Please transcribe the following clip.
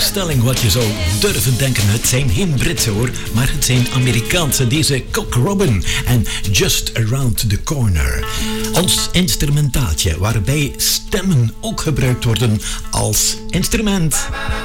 stelling wat je zou durven denken. Het zijn geen Britse hoor, maar het zijn Amerikaanse. Deze Cock Robin en Just Around the Corner. Ons instrumentaaltje, waarbij stemmen ook gebruikt worden als instrument.